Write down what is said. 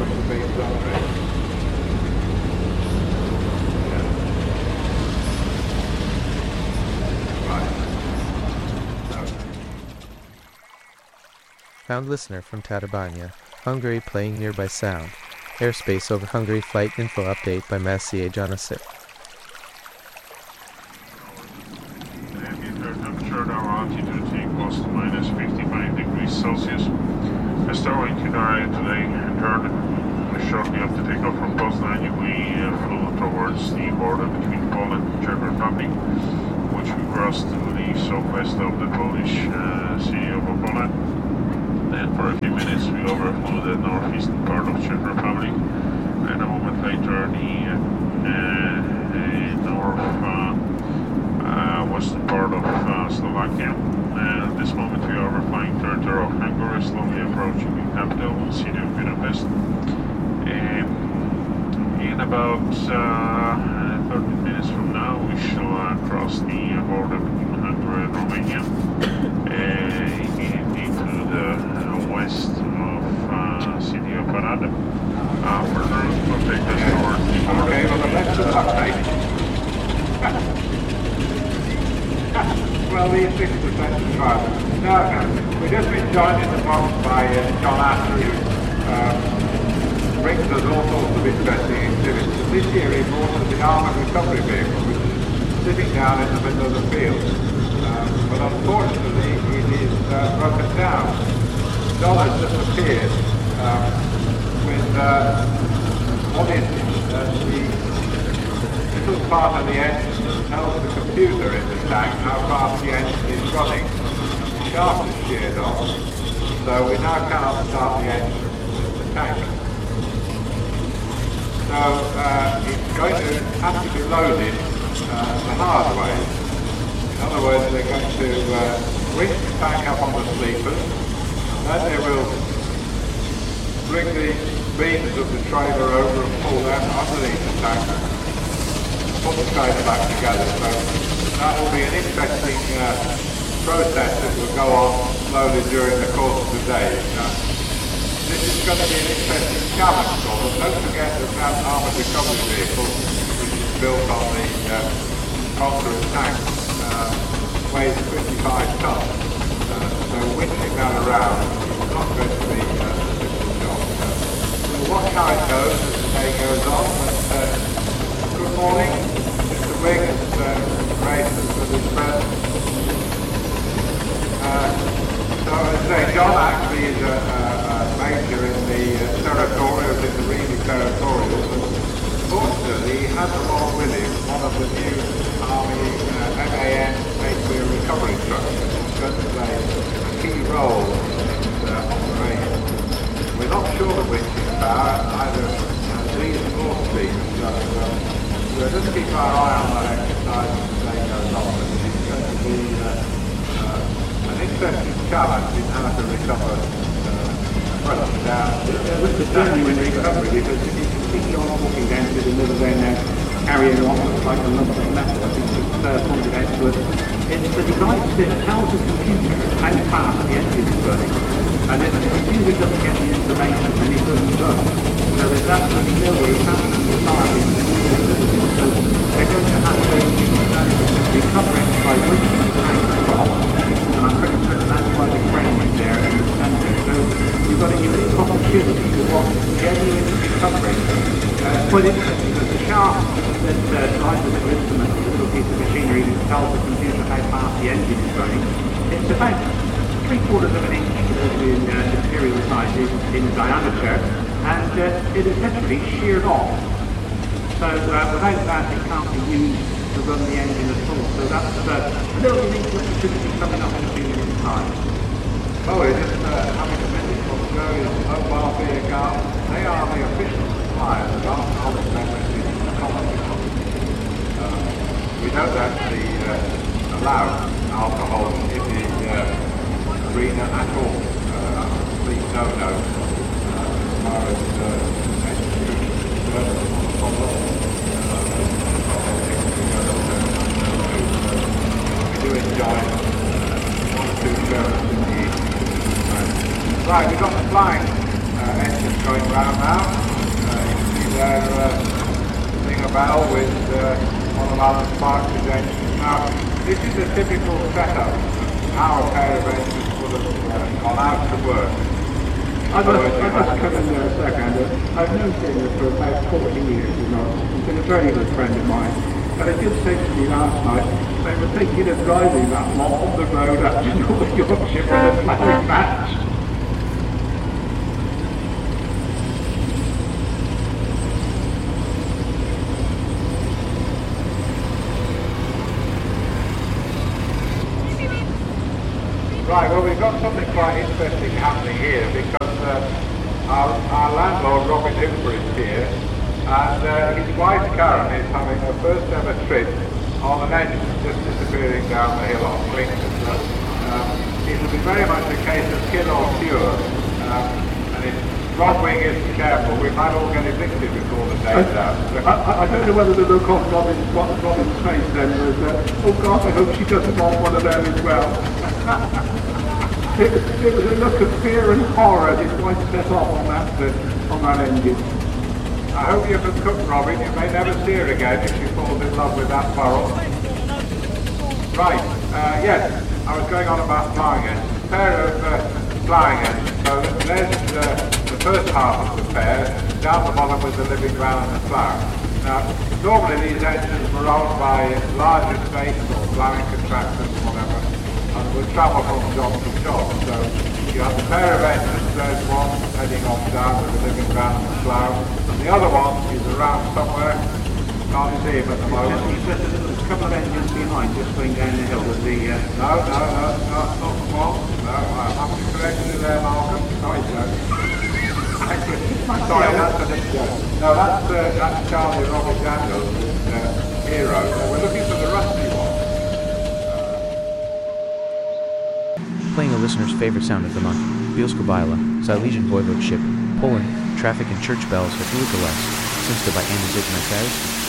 push the beams up there. Found listener from Tatabánya, Hungary playing nearby sound. Airspace over Hungary flight info update by Maciej Janasik. The ambient air temperature at our altitude equals to minus 55 degrees Celsius. We're starting to area today and turn shortly after takeoff from Poznań. We flew towards the border between Poland and Czech Republic, which we crossed to the southwest of the Polish city of Opole. Then for a few minutes we overflew the northeastern part of Czech Republic, and a moment later the northwestern part of Slovakia. And at this moment we are overflying territory of Hungary, slowly approaching the capital, the city of Budapest. In about 30 minutes from now we shall cross the border between Hungary and Romania into the west of city of Arad. Further will take us towards the border. Okay, well, let's just update. Well, these things are such a trial. Now, we've just been joined in the box by John Ashley, who brings us all sorts of interesting exhibits. This year he brought us the armoured recovery vehicle, which is sitting down in the middle of the field. But unfortunately, it is broken down. John has disappeared with what is the little part of the engine that tells the computer in the tank how fast the engine is running. The shaft is sheared off, so we now cannot start the engine in the tank. So it's going to have to be loaded the hard way. In other words, they're going to winch the tank up on the sleepers, and then they will bring the beams of the trailer over and pull them underneath the tank, put the trailer back together. So that will be an interesting process that will go on slowly during the course of the day. This is going to be an interesting challenge for them. Don't forget that that armoured recovery vehicle, which is built on the Conqueror tank, weighs 55 tons. So winching that around is not going to be a simple job. We'll watch how it goes as the day goes on. But, good morning, Mr. Wing and Grayson for this present. So as I say, John actually is a major in the territorials, in the Remy territorials, and fortunately he has along with him one of the new Army MAN nuclear recovery trucks, which is going to play a key role in this operation. We're not sure of winching power, either these or speed, so we'll just keep our eye on that exercise as the day goes on. It's going to be an interesting challenge in how to recover with the genuine recovery, because if you can see John walking down to the middle there now, carrying on like a lump of metal, I think it's pointed out to us. It's the device that tells the computer how fast the engine is running, and if the computer doesn't get the information, then it doesn't run. So there's absolutely no way happening to start in the system. So they're going to have to recover it by winching the tank across, and I'm pretty certain that's why the crane is there in the centre. So you've got a unique opportunity to watch genuine recovery. Quite interesting, because the shaft that drives the little instrument, the little piece of machinery that tells the computer how fast the engine is running, it's about 3/4 of an inch in imperial sizes in diameter, and it is essentially sheared off. So without that it can't be used to run the engine at all. So that's a little unique opportunity coming up in a few minutes' time. Oh, we're just having a visit from Australia's Mobile Beer Garden. They are the official suppliers of alcoholic beverages in the colony. We don't actually allow alcohol in the arena at all. Please don't know. As far as we do enjoy one or two shows in the evening. Right, we've got the flying engines going round now. You can see there ring a bell with one of Alan Sparks' engines. Now, this is a typical setup how a pair of engines would have gone out to work. I just come in there a second. I've known Taylor for about 40 years, you know. He's been a very good friend of mine. And it did say to me last night, they were thinking of driving that lot on the road up to North Yorkshire for the ploughing match. Right, well, we've got something quite interesting happening here because our landlord Robin Hooper is here, and his wife Karen is having her first ever trip on an engine just disappearing down the hill on Clinton. So it'll be very much a case of kill or cure, and if Rob Wing isn't careful, we might all get evicted before the day's out. I don't know whether the look on Robin's face then was, oh God, I hope she doesn't want one of them as well. It was a look of fear and horror as his wife set off on that engine. I hope you can cook, Robin. You may never see her again if she falls in love with that burrow. Right, yes, I was going on about ploughing engines. A pair of ploughing engines. So there's the first half of the pair. Down the bottom was the living ground and the plough. Now, normally these engines were owned by large estates or ploughing contractors or whatever, and would travel from job to job. So you have a pair of engines, there's one heading off down with the living ground and the plough, and the other one is around somewhere, can't see him at the moment. He said that there was a couple of engines behind just going down the hill with the... No, not the one. No, I have to correct you there, Malcolm. Sorry, sir. Sorry, that's Charlie Robert Daniels, Hero. We're looking for the rusty one. Playing a listener's favorite sound of the month, Bielsko-Biała, Silesian Voivodeship, Poland, traffic and church bells at Lukalas, Sinsta by Andy Zygmunt.